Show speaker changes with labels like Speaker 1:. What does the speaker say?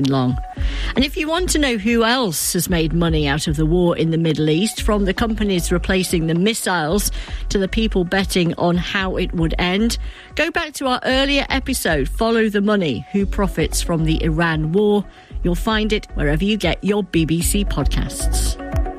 Speaker 1: long. And if you want to know who else has made money out of the war in the Middle East, from the companies replacing the missiles to the people betting on how it would end, go back to our earlier episode, Follow the Money, Who Profits from the Iran War. You'll find it wherever you get your BBC podcasts.